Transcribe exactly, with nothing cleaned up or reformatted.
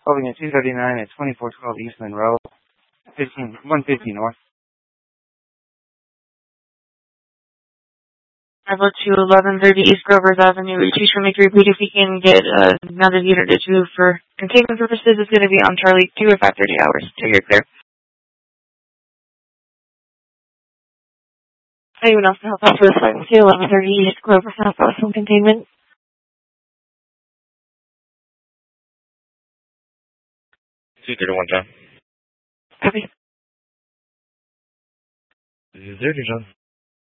Holding at two thirty-nine at twenty-four twelve Eastland Road, fifteen, one fifty North. Bravo to eleven thirty East Grovers Avenue. Retrieve for make repeat if we can get uh, navigator to two for containment purposes. It's going to be on Charlie two at five thirty hours. So you're clear. Anyone else to help out for this one? To eleven thirty East Grovers Avenue. Some containment. two thirty-one, John. Copy. two thirty, John.